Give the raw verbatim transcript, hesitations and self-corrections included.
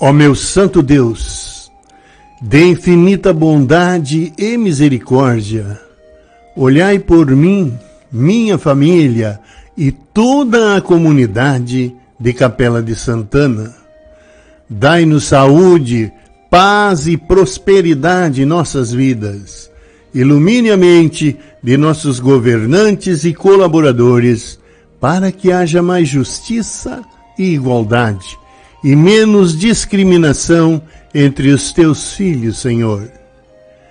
Ó meu santo Deus, de infinita bondade e misericórdia, olhai por mim, minha família e toda a comunidade de Capela de Santana. Dai-nos saúde, paz e prosperidade em nossas vidas. Ilumine a mente de nossos governantes e colaboradores, para que haja mais justiça e igualdade, e menos discriminação entre os teus filhos, Senhor.